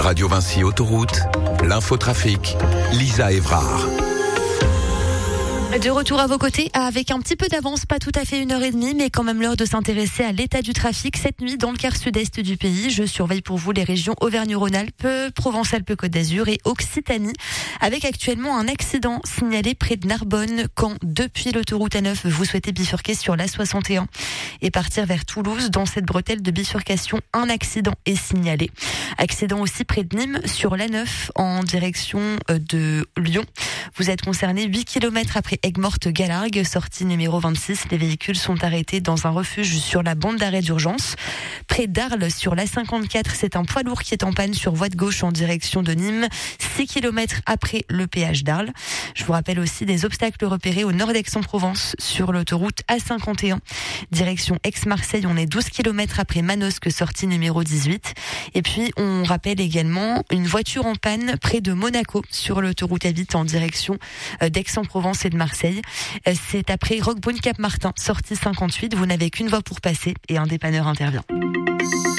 Radio Vinci Autoroute, l'infotrafic, Lisa Évrard. De retour à vos côtés avec un petit peu d'avance, pas tout à fait 1h30, mais quand même l'heure de s'intéresser à l'état du trafic cette nuit dans le quart sud-est du pays. Je surveille pour vous les régions Auvergne-Rhône-Alpes, Provence-Alpes-Côte d'Azur et Occitanie, avec actuellement un accident signalé près de Narbonne quand depuis l'autoroute A9 vous souhaitez bifurquer sur l'A61 et partir vers Toulouse. Dans cette bretelle de bifurcation, un accident est signalé. Accident aussi près de Nîmes sur l'A9 en direction de Lyon. Vous êtes concerné 8 km après Aigues-Mortes-Galargues, sortie numéro 26. Les véhicules sont arrêtés dans un refuge sur la bande d'arrêt d'urgence. Près d'Arles, sur l'A54, c'est un poids lourd qui est en panne sur voie de gauche en direction de Nîmes, 6 km après le péage d'Arles. Je vous rappelle aussi des obstacles repérés au nord d'Aix-en-Provence sur l'autoroute A51. Direction Aix-Marseille, on est 12 km après Manosque, sortie numéro 18. Et puis, on rappelle également une voiture en panne près de Monaco sur l'autoroute A8 en direction d'Aix-en-Provence et de Marseille. C'est après Roquebrune-Cap-Martin, sortie 58. Vous n'avez qu'une voie pour passer et un dépanneur intervient.